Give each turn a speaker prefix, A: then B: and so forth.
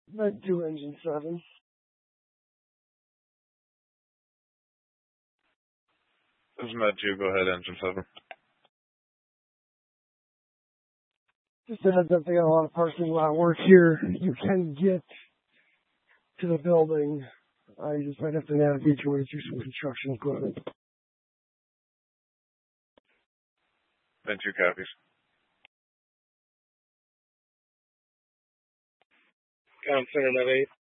A: Med 2, engine 7.
B: This is Med 2, go ahead, engine 7.
A: Just a heads up, they got a lot of parking lot work here. You can get to the building. You just might have to navigate your way through some construction equipment.
B: Med 2 copies.
C: Center Med 8.